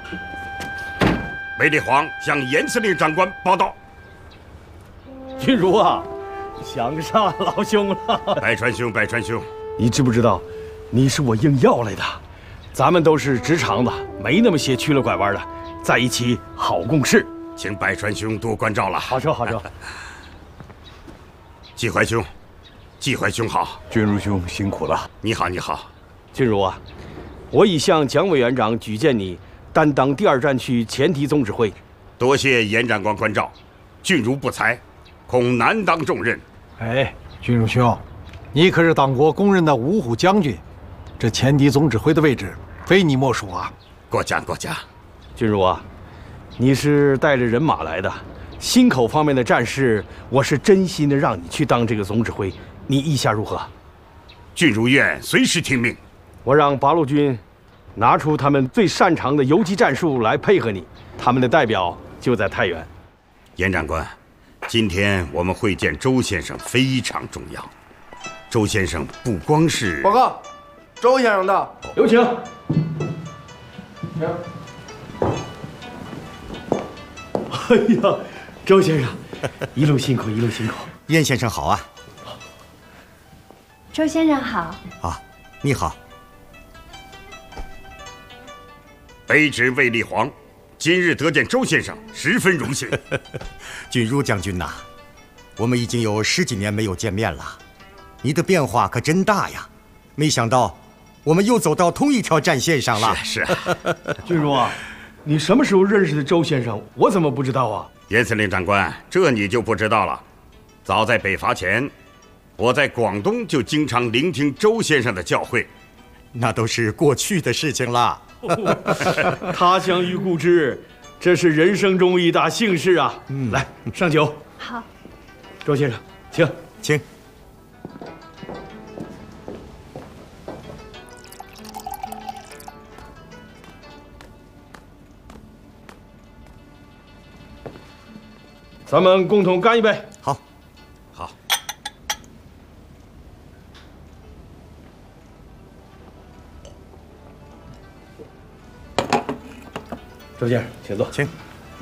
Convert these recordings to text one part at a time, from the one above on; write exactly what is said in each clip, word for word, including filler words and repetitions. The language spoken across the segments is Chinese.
卫立煌向严司令长官报道。 君如啊，想杀老兄了。 百川兄，百川兄， 你知不知道，你是我硬要来的？咱们都是直肠子，没那么些曲了拐弯的，在一起好共事。 请百川兄多关照了。 好说好说。 季怀兄，季怀兄好。 君如兄辛苦了。 你好，你好。 君如啊，我已向蒋委员长举荐你担当第二战区前敌总指挥。 多谢严长官关照，俊如不才，恐难当重任。 哎，君如兄，你可是党国公认的五虎将军，这前敌总指挥的位置非你莫属啊！ 过奖过奖。 君如啊，你是带着人马来的，忻口方面的战事，我是真心的让你去当这个总指挥，你意下如何？ 俊如愿随时听命。 我让八路军拿出他们最擅长的游击战术来配合你，他们的代表就在太原。 严长官，今天我们会见周先生非常重要。周先生不光是…… 报告，周先生到， 有请。哎呀，周先生，一路辛苦，一路辛苦。 严先生好啊。 周先生好。 啊，你好。 卑职卫立煌，今日得见周先生，十分荣幸。 君如将军呐、啊，我们已经有十几年没有见面了，你的变化可真大呀！没想到我们又走到同一条战线上了。 是是。 君如啊，你什么时候认识的周先生？我怎么不知道啊？ 严司令长官，这你就不知道了。早在北伐前，我在广东就经常聆听周先生的教诲。 那都是过去的事情了。 他乡遇故知，这是人生中一大幸事啊！嗯，来上酒。 好， 周先生，请请。 咱们共同干一杯。 好， 好。 周先生，请坐。 请。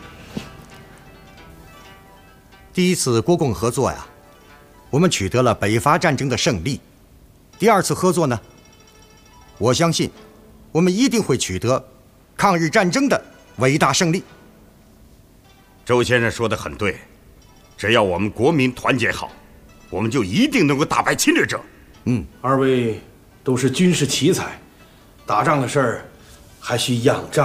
第一次国共合作呀，我们取得了北伐战争的胜利。第二次合作呢，我相信我们一定会取得抗日战争的伟大胜利。 周先生说的很对，只要我们国民团结好，我们就一定能够打败侵略者。 嗯，二位都是军事奇才，打仗的事儿还需仰仗